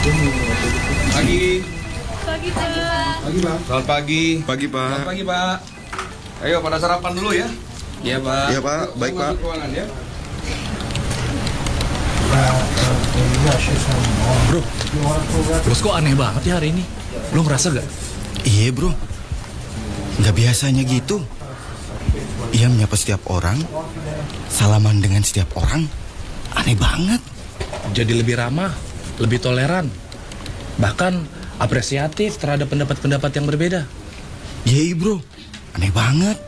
Pagi. Pagi, Pak. Pagi, Pak. Selamat pagi. Pagi, Pak. Selamat pagi, Pak. Ayo pada sarapan dulu ya. Iya, Pak. Iya, Pak. Baik, Pak. Masuk ruangan ya. Bro, bos kok aneh banget ya hari ini? Lo ngerasa gak? Iya bro, nggak biasanya gitu. Ia menyapa setiap orang, salaman dengan setiap orang, aneh banget. Jadi lebih ramah, lebih toleran, bahkan apresiatif terhadap pendapat-pendapat yang berbeda. Iya bro, aneh banget.